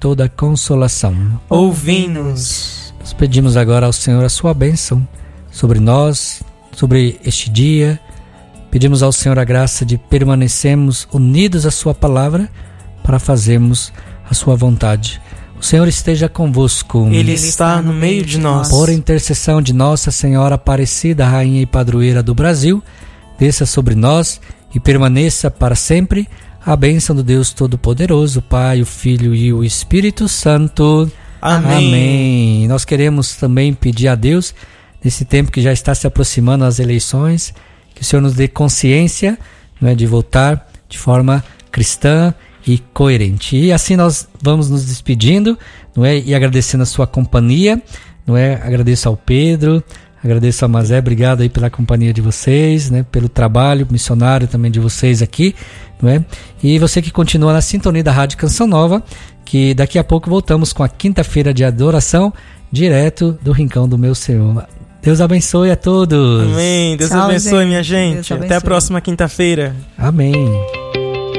toda consolação. Ouvi-nos. Nós pedimos agora ao Senhor a sua bênção sobre nós, sobre este dia. Pedimos ao Senhor a graça de permanecermos unidos à sua palavra para fazermos a sua vontade. O Senhor esteja convosco. Ele está no meio de nós. Por intercessão de Nossa Senhora Aparecida, Rainha e Padroeira do Brasil, desça sobre nós e permaneça para sempre a bênção do Deus Todo-Poderoso, Pai, o Filho e o Espírito Santo. Amém. Amém. Nós queremos também pedir a Deus, nesse tempo que já está se aproximando as eleições, que o Senhor nos dê consciência, não é, de votar de forma cristã e coerente. E assim nós vamos nos despedindo, não é, e agradecendo a sua companhia, não é? Agradeço ao Pedro, agradeço a Mazé, obrigado aí pela companhia de vocês, né, pelo trabalho missionário também de vocês aqui, não é? E você que continua na sintonia da Rádio Canção Nova, que daqui a pouco voltamos com a quinta-feira de adoração, direto do Rincão do Meu Senhor. Deus abençoe a todos. Amém. Deus Tchau, abençoe, gente. minha gente. Deus abençoe. Até a próxima quinta-feira. Amém.